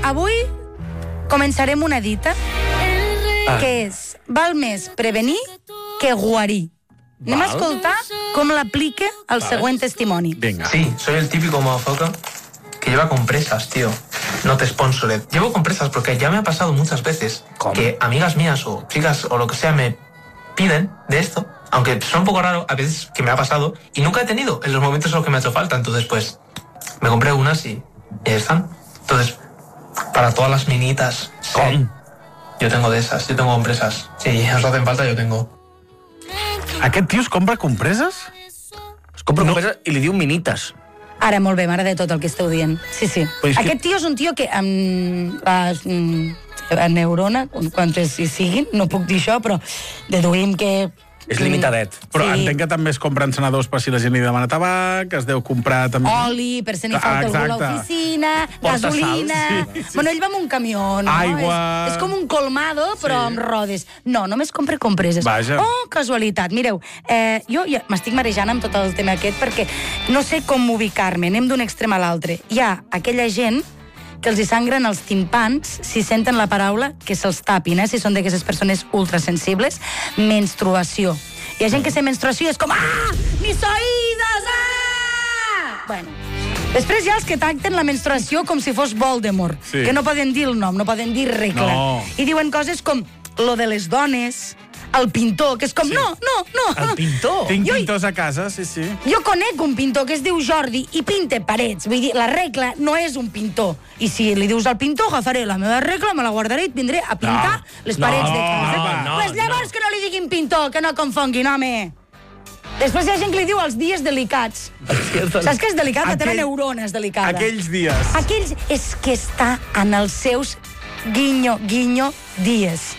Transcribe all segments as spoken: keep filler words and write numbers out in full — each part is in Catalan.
avui començarem una dita Ah. que és val més prevenir que guarir. Anem a escoltar com l'aplica el següent testimoni. Venga. Sí, soy el típico motherfucker que lleva compresas, tío. No te sponsored. Llevo compresas porque ya me ha pasado muchas veces que amigas mías o chicas o lo que sea me piden de esto, aunque son un poco raro, a veces que me ha pasado y nunca he tenido en los momentos en los que me ha hecho falta. Entonces, pues, me compré unas y ya están. Entonces, para todas las minitas, sí, yo tengo de esas, yo tengo compresas. Si os hacen falta, yo tengo. Aquest tio es compra compreses? Es compra no. compreses i li diu minites. Ara, molt bé, m'agrada tot el que esteu dient. Sí, sí. Pues Aquest que... tio és un tio que amb les mm, neurona, quantes hi siguin, no puc dir això, però deduïm que... És limitadet. Però Sí. entenc que també es compren senadors per si la gent li demana tabac, es deu comprar també... Oli, per si n'hi falta algú a l'oficina, Porta gasolina... sal, sí, sí. Bueno, ell va amb un camió, no? Aigua. És, és com un colmado, però Sí. amb rodes. No, només compra compreses. Vaja. Oh, casualitat. Mireu, eh, jo ja m'estic marejant amb tot el tema aquest perquè no sé com ubicar-me, anem d'un extrem a l'altre. Hi ha aquella gent que els hi sangren els timpans si senten la paraula que se'ls tapin, eh? Si són d'aquestes persones ultrasensibles. Menstruació. Hi ha gent que sé menstruació i és com ah, mis oídos, ah! Bueno, després hi ha els que tracten la menstruació com si fos Voldemort, Sí. que no poden dir el nom, no poden dir regla. No. I diuen coses com lo de les dones, el pintor, que és com, Sí. no, no, no. El pintor? Tinc Jo- pintors a casa, sí, sí. Jo conec un pintor que es diu Jordi i pinta parets. Vull dir, la regla no és un pintor. I si li dius al pintor, agafaré la meva regla, me la guardaré i et vindré a pintar No. les parets No, de casa. no, no, pues llavors que no li diguin pintor, que no confonguin, home. Després hi ha gent que li diu els dies delicats. Saps què és delicat? La teva Aquell- neurona és delicada. Aquells dies. Aquells és que està en els seus guinyo, guinyo dies.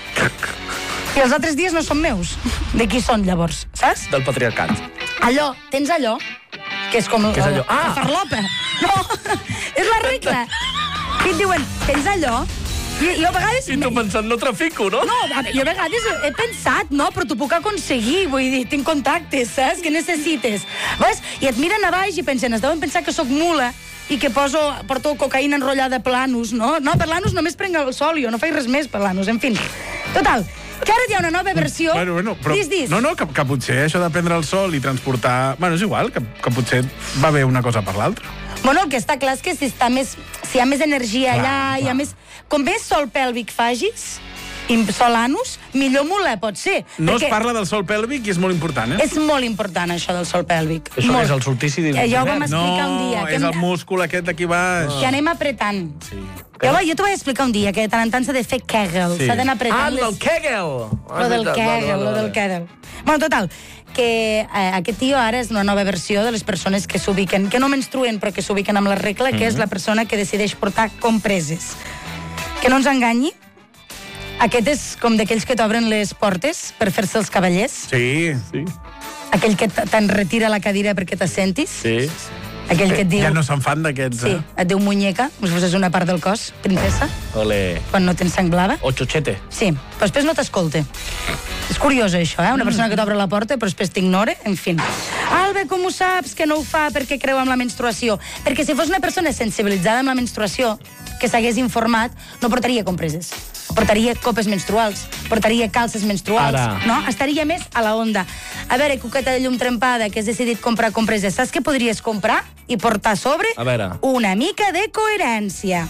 I els altres dies no són meus. De qui són, llavors? Saps? Del patriarcat. Allò, tens allò, que és com Què és allò? la, la Ah! farlopa. No, és la regla. I et diuen, tens allò? I jo a vegades... I tu pensant, no trafico, no? No, a- jo a vegades he pensat, no, però t'ho puc aconseguir, vull dir, tinc contactes, saps? Què necessites? Ves? I et miren a baix i pensen, es deuen pensar que sóc mula i que poso, porto cocaïna enrotllada a planos, no? No, per l'anus només prenc el sol, jo no faig res més per l'anus, en fi. Total, que ara hi ha una nova versió... Bueno, bueno, però... Dis, dis. No, no, que, que potser això de prendre el sol i transportar... Bueno, és igual, que, que potser va bé una cosa per l'altra. Bueno, el que està clar és que si, està més, si hi ha més energia Clar, allà, clar. hi ha més... Com més sol pèlvic fagis, i sol anus, millor mula pot ser. No perquè es parla del sol pèlvic i és molt important, eh? és molt important, això del sol pèlvic. Això molt. és el solstici d'hivern. Eh, ja ho vam No, explicar un dia. Que és hem, el múscul aquest d'aquí baix. que anem apretant. Sí. Jo, jo t'ho vaig explicar un dia, que de tant en tant s'ha de fer Kegel. Sí. S'ha d'anar apretant Ah, les... del Kegel! Lo del Kegel, lo del Kegel. Bueno, total, que eh, aquest tio ara és una nova versió de les persones que s'ubiquen, que no menstruen, però que s'ubiquen amb la regla, que és la persona que decideix portar compreses. Que no ens enganyi, aquest és com d'aquells que t'obren les portes per fer-se els cavallers, Sí, sí. aquell que t- te'n retira la cadira perquè t'assentis, Sí. aquell que et diu... Ja no se'n fan d'aquests, Sí, eh? et diu muñeca, com si fossis una part del cos, princesa, Ole. quan no tens sang blava. O xochete. Sí, però després no t'escolta. És curiós, això, eh? Una persona que t'obre la porta però després t'ignora, en fi. Alba, com ho saps que no ho fa perquè creu en la menstruació? Perquè si fos una persona sensibilitzada amb la menstruació, que s'hagués informat, no portaria compreses. Portaria copes menstruals, portaria calces menstruals, Ara. no? Estaria més a la onda. A veure, cuqueta de llum trempada, que has decidit comprar compreses, saps què podries comprar i portar a sobre? A veure. Una mica de coherència.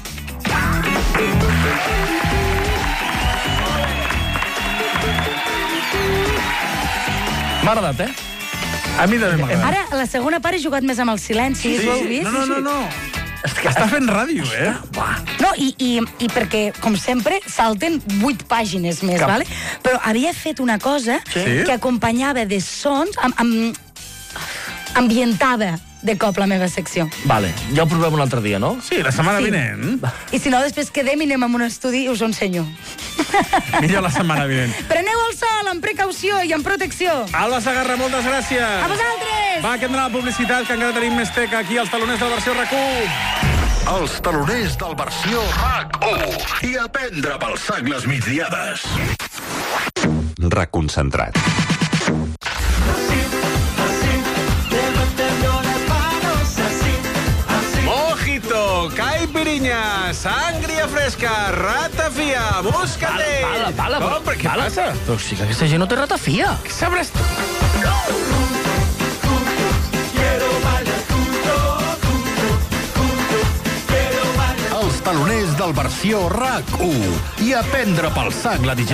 M'ha agradat, eh? A mi també m'agrada. Ara, a la segona part he jugat més amb els silencis, ho heu vist? No, no, no, no. Està fent ràdio, eh? No, i, i, i perquè, com sempre, salten vuit pàgines més, Cap. vale? Però havia fet una cosa Sí? que acompanyava de sons, amb, amb, ambientava de cop la meva secció. Vale, ja ho provem un altre dia, no? Sí, la setmana Sí. vinent. I si no, després quedem i anem a un estudi i us ho ensenyo. Millor la setmana vinent. Preneu el sol amb precaució i amb protecció. Alba Sagarra, moltes gràcies. A vosaltres! Va, que hem d'anar a la publicitat, que encara tenim més teca aquí, als taloners de la versió RAC u. Els taloners del versió RAC u i a prendre pel sac les migdiades. Reconcentrat. Mojito, caipirinya, sangria fresca, ratafia, moscatel... Pala, pala, pala. Com? Què pala. passa? Però sí que aquesta gent no té ratafia. Què sabràs tu? Els taloners del versió RAC u i a prendre pel sac la digestió.